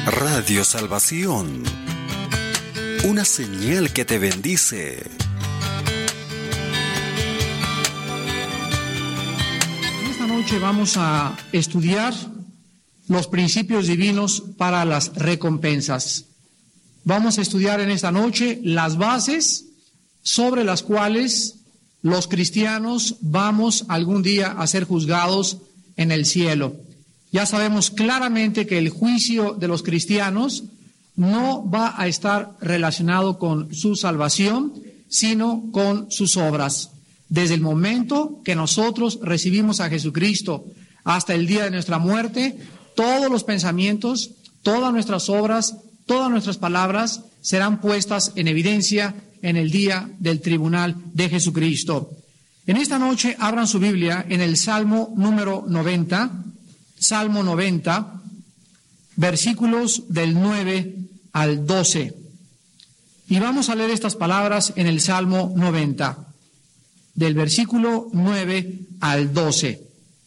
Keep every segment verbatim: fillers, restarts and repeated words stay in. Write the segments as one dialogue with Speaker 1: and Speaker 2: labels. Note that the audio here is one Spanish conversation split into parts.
Speaker 1: Radio Salvación, una señal que te bendice.
Speaker 2: Esta noche vamos a estudiar los principios divinos para las recompensas. Vamos a estudiar en esta noche las bases sobre las cuales los cristianos vamos algún día a ser juzgados en el cielo. Ya sabemos claramente que el juicio de los cristianos no va a estar relacionado con su salvación, sino con sus obras. Desde el momento que nosotros recibimos a Jesucristo hasta el día de nuestra muerte, todos los pensamientos, todas nuestras obras, todas nuestras palabras serán puestas en evidencia en el día del tribunal de Jesucristo. En esta noche abran su Biblia en el Salmo número noventa, Salmo noventa, versículos del nueve al doce. Y vamos a leer estas palabras en el Salmo noventa, del versículo nueve al doce.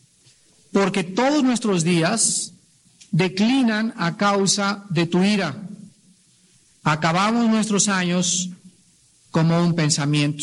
Speaker 2: Porque todos nuestros días declinan a causa de tu ira. Acabamos nuestros años como un pensamiento.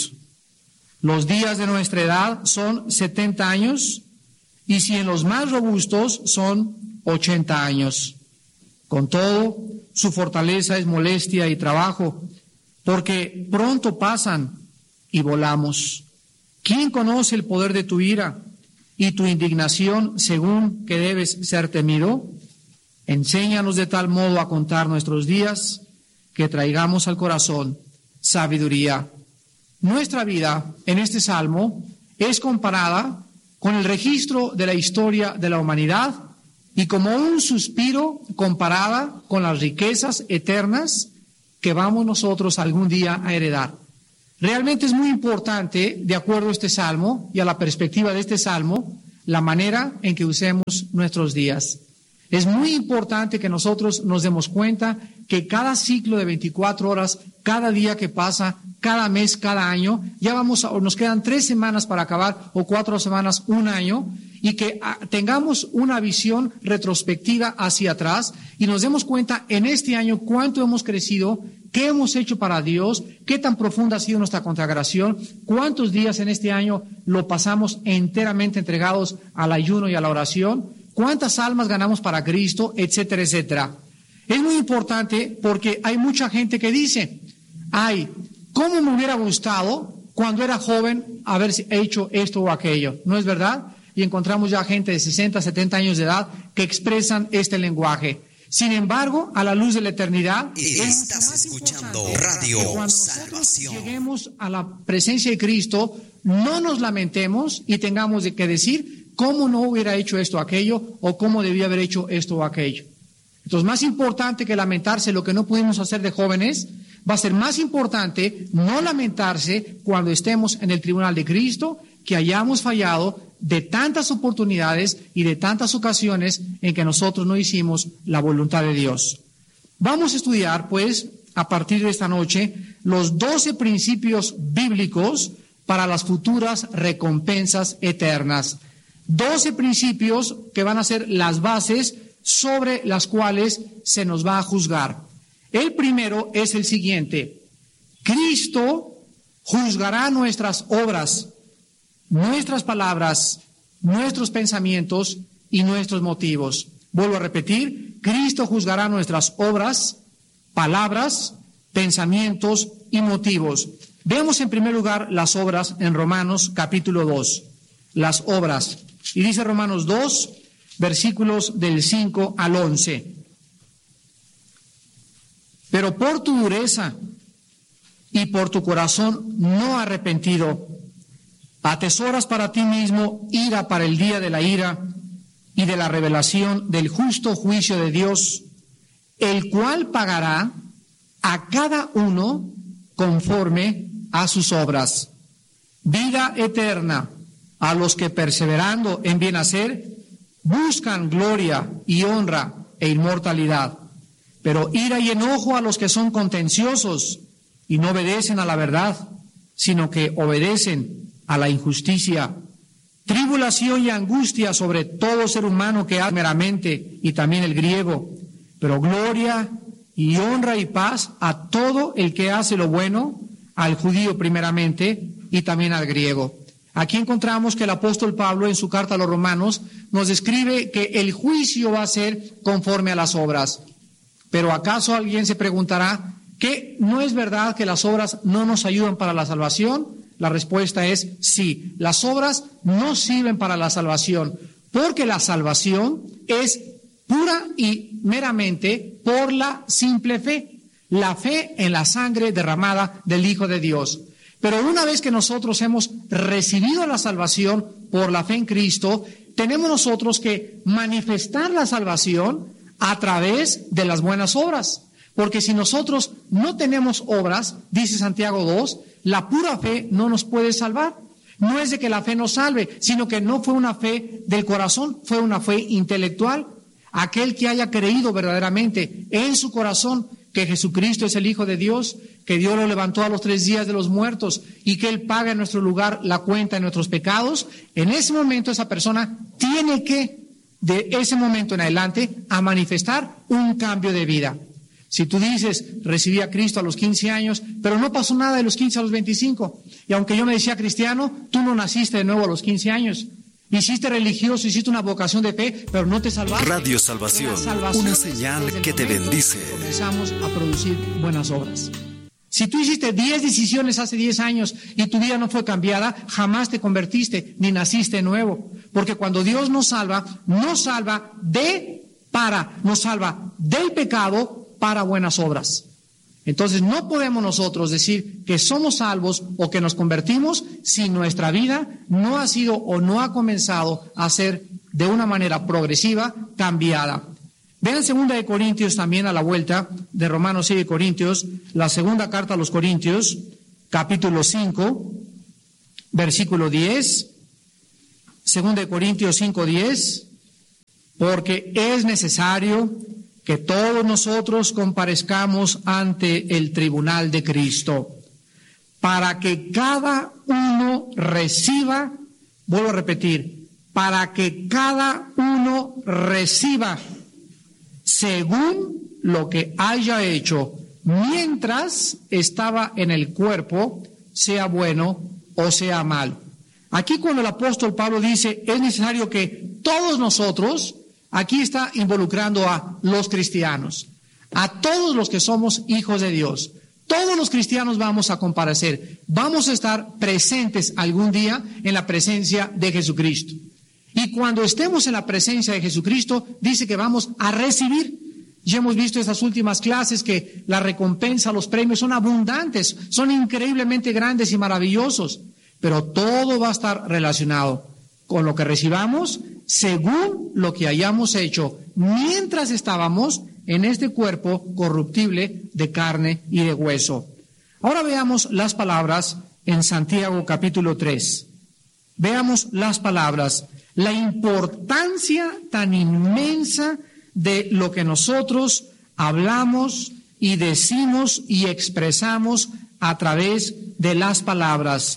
Speaker 2: Los días de nuestra edad son setenta años, y si en los más robustos son ochenta años. Con todo, su fortaleza es molestia y trabajo, porque pronto pasan y volamos. ¿Quién conoce el poder de tu ira y tu indignación según que debes ser temido? Enséñanos de tal modo a contar nuestros días que traigamos al corazón sabiduría. Nuestra vida en este salmo es comparada con el registro de la historia de la humanidad y como un suspiro comparada con las riquezas eternas que vamos nosotros algún día a heredar. Realmente es muy importante, de acuerdo a este salmo y a la perspectiva de este salmo, la manera en que usemos nuestros días. Es muy importante que nosotros nos demos cuenta que cada ciclo de veinticuatro horas, cada día que pasa, cada mes, cada año, ya vamos a, o nos quedan tres semanas para acabar, o cuatro semanas, un año, y que a, tengamos una visión retrospectiva hacia atrás y nos demos cuenta en este año cuánto hemos crecido, qué hemos hecho para Dios, qué tan profunda ha sido nuestra consagración, cuántos días en este año lo pasamos enteramente entregados al ayuno y a la oración, cuántas almas ganamos para Cristo, etcétera, etcétera. Es muy importante porque hay mucha gente que dice, ay, ¿cómo me hubiera gustado cuando era joven haber hecho esto o aquello? ¿No es verdad? Y encontramos ya gente de sesenta, setenta años de edad que expresan este lenguaje. Sin embargo, a la luz de la eternidad,
Speaker 1: estás escuchando Radio Salvación.
Speaker 2: Lleguemos a la presencia de Cristo, no nos lamentemos y tengamos que decir cómo no hubiera hecho esto o aquello, o cómo debía haber hecho esto o aquello. Entonces, más importante que lamentarse lo que no pudimos hacer de jóvenes, va a ser más importante no lamentarse cuando estemos en el tribunal de Cristo, que hayamos fallado de tantas oportunidades y de tantas ocasiones en que nosotros no hicimos la voluntad de Dios. Vamos a estudiar, pues, a partir de esta noche, los doce principios bíblicos para las futuras recompensas eternas. Doce principios que van a ser las bases sobre las cuales se nos va a juzgar. El primero es el siguiente: Cristo juzgará nuestras obras, nuestras palabras, nuestros pensamientos y nuestros motivos. Vuelvo a repetir, Cristo juzgará nuestras obras, palabras, pensamientos y motivos. Veamos en primer lugar las obras en Romanos capítulo dos. Las obras. Y dice Romanos dos, versículos del cinco al once. Pero por tu dureza y por tu corazón no arrepentido, atesoras para ti mismo ira para el día de la ira y de la revelación del justo juicio de Dios, el cual pagará a cada uno conforme a sus obras. Vida eterna a los que perseverando en bien hacer buscan gloria y honra e inmortalidad, pero ira y enojo a los que son contenciosos y no obedecen a la verdad, sino que obedecen a la injusticia. Tribulación y angustia sobre todo ser humano que hace meramente, y también el griego, pero gloria y honra y paz a todo el que hace lo bueno, al judío primeramente y también al griego. Aquí encontramos que el apóstol Pablo en su carta a los romanos nos describe que el juicio va a ser conforme a las obras. Pero ¿acaso alguien se preguntará que no es verdad que las obras no nos ayudan para la salvación? La respuesta es sí, las obras no sirven para la salvación, porque la salvación es pura y meramente por la simple fe, la fe en la sangre derramada del Hijo de Dios. Pero una vez que nosotros hemos recibido la salvación por la fe en Cristo, tenemos nosotros que manifestar la salvación a través de las buenas obras. Porque si nosotros no tenemos obras, dice Santiago dos, la pura fe no nos puede salvar. No es de que la fe nos salve, sino que no fue una fe del corazón, fue una fe intelectual. Aquel que haya creído verdaderamente en su corazón que Jesucristo es el Hijo de Dios, que Dios lo levantó a los tres días de los muertos y que Él paga en nuestro lugar la cuenta de nuestros pecados, en ese momento esa persona tiene que, de ese momento en adelante, a manifestar un cambio de vida. Si tú dices, recibí a Cristo a los quince años, pero no pasó nada de los quince a los veinticinco, y aunque yo me decía cristiano, tú no naciste de nuevo a los quince años. Hiciste religioso, hiciste una vocación de fe, pero no te salvaste.
Speaker 1: Radio Salvación, una señal que te bendice.
Speaker 2: Comenzamos a producir buenas obras. Si tú hiciste diez decisiones hace diez años y tu vida no fue cambiada, jamás te convertiste ni naciste de nuevo. Porque cuando Dios nos salva, nos salva de para, nos salva del pecado para buenas obras. Entonces no podemos nosotros decir que somos salvos o que nos convertimos si nuestra vida no ha sido o no ha comenzado a ser de una manera progresiva cambiada. Vean segunda de Corintios también a la vuelta de Romanos y de Corintios, la segunda carta a los Corintios, capítulo cinco, versículo diez, segunda de Corintios cinco, diez, porque es necesario que todos nosotros comparezcamos ante el tribunal de Cristo, para que cada uno reciba, vuelvo a repetir, para que cada uno reciba según lo que haya hecho mientras estaba en el cuerpo, sea bueno o sea malo. Aquí cuando el apóstol Pablo dice, es necesario que todos nosotros, aquí está involucrando a los cristianos, a todos los que somos hijos de Dios. Todos los cristianos vamos a comparecer, vamos a estar presentes algún día en la presencia de Jesucristo. Y cuando estemos en la presencia de Jesucristo, dice que vamos a recibir. Ya hemos visto estas últimas clases que la recompensa, los premios son abundantes, son increíblemente grandes y maravillosos, pero todo va a estar relacionado con lo que recibamos según lo que hayamos hecho mientras estábamos en este cuerpo corruptible de carne y de hueso. Ahora veamos las palabras en Santiago capítulo tres. Veamos las palabras, la importancia tan inmensa de lo que nosotros hablamos y decimos y expresamos a través de las palabras.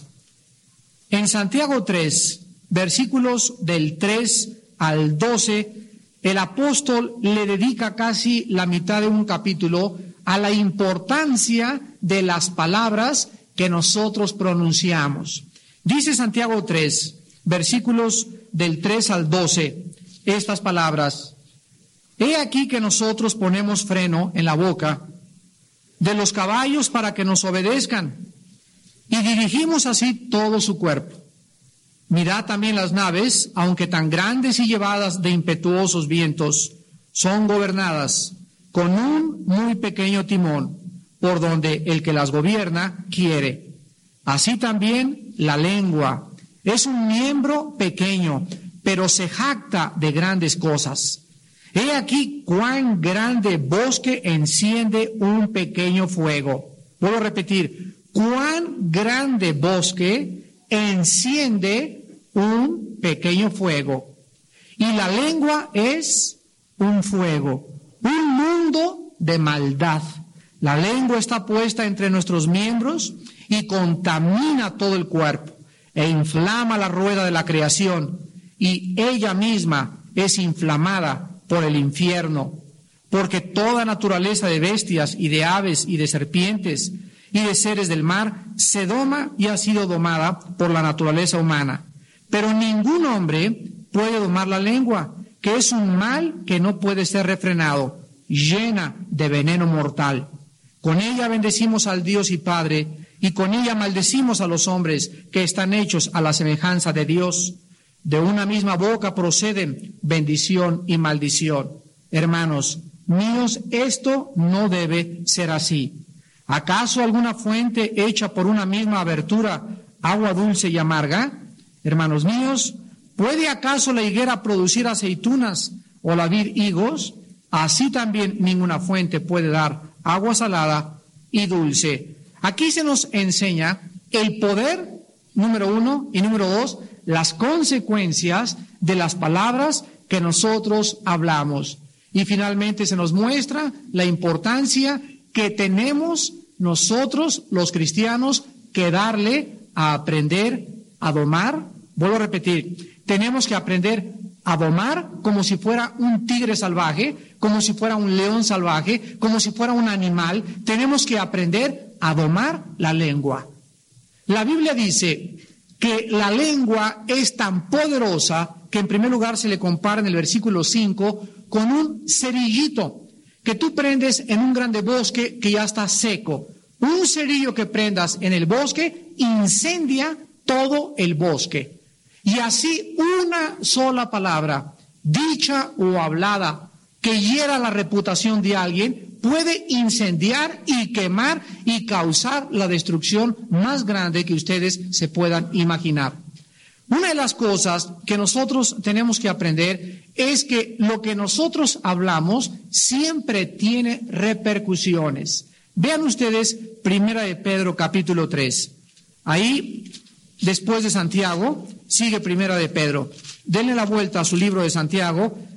Speaker 2: En Santiago tres, versículos del tres al doce, el apóstol le dedica casi la mitad de un capítulo a la importancia de las palabras que nosotros pronunciamos. Dice Santiago tres, versículos del tres al doce, estas palabras: he aquí que nosotros ponemos freno en la boca de los caballos para que nos obedezcan, y dirigimos así todo su cuerpo. Mirad también las naves, aunque tan grandes y llevadas de impetuosos vientos, son gobernadas con un muy pequeño timón, por donde el que las gobierna quiere. Así también la lengua es un miembro pequeño, pero se jacta de grandes cosas. He aquí cuán grande bosque enciende un pequeño fuego. Vuelvo a repetir, cuán grande bosque enciende un pequeño fuego. Y la lengua es un fuego, un mundo de maldad. La lengua está puesta entre nuestros miembros y contamina todo el cuerpo e inflama la rueda de la creación, y ella misma es inflamada por el infierno. porque toda naturaleza de bestias y de aves y de serpientes y de seres del mar se doma y ha sido domada por la naturaleza humana. Pero ningún hombre puede domar la lengua, que es un mal que no puede ser refrenado, llena de veneno mortal. Con ella bendecimos al Dios y Padre, y con ella maldecimos a los hombres que están hechos a la semejanza de Dios. De una misma boca proceden bendición y maldición. Hermanos míos, esto no debe ser así. ¿Acaso alguna fuente hecha por una misma abertura, agua dulce y amarga? Hermanos míos, ¿puede acaso la higuera producir aceitunas o la vid higos? Así también ninguna fuente puede dar agua salada y dulce. Aquí se nos enseña el poder, número uno, y número dos, las consecuencias de las palabras que nosotros hablamos. Y finalmente se nos muestra la importancia que tenemos nosotros, los cristianos, que darle a aprender a domar. Vuelvo a repetir, tenemos que aprender a domar como si fuera un tigre salvaje, como si fuera un león salvaje, como si fuera un animal. Tenemos que aprender a domar la lengua. La Biblia dice que la lengua es tan poderosa que en primer lugar se le compara en el versículo cinco con un cerillito que tú prendes en un grande bosque que ya está seco. Un cerillo que prendas en el bosque incendia todo el bosque. Y así una sola palabra, dicha o hablada, que hiera la reputación de alguien, puede incendiar y quemar y causar la destrucción más grande que ustedes se puedan imaginar. Una de las cosas que nosotros tenemos que aprender es que lo que nosotros hablamos siempre tiene repercusiones. Vean ustedes Primera de Pedro capítulo tres. Ahí, después de Santiago, sigue Primera de Pedro. Denle la vuelta a su libro de Santiago,